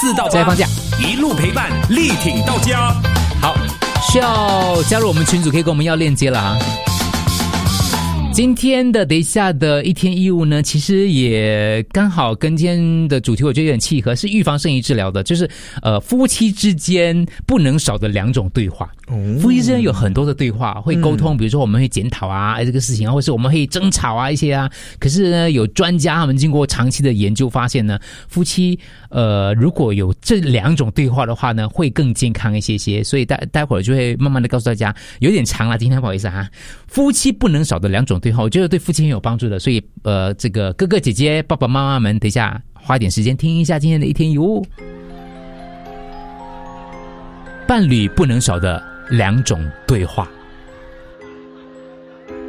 4到8 再放假， 一路陪伴，力挺到家。 好，需要加入我们群组，可以跟我们要链接了啊。今天的等一下的一天一物呢，其实也刚好跟今天的主题我觉得有点契合，是预防胜于治疗的，就是夫妻之间不能少的2种对话。夫妻之间有很多的对话会沟通，比如说我们会检讨啊这个事情啊，或是我们会争吵啊一些啊。可是呢，有专家他们经过长期的研究发现呢，夫妻如果有这2种对话的话呢，会更健康一些。所以待会儿就会慢慢的告诉大家，有点长了，今天不好意思哈。夫妻不能少的2种对话，我觉得对夫妻很有帮助的。所以这个哥哥姐姐爸爸妈妈们，等一下花一点时间听一下今天的一天一物。伴侣不能少的2种对话。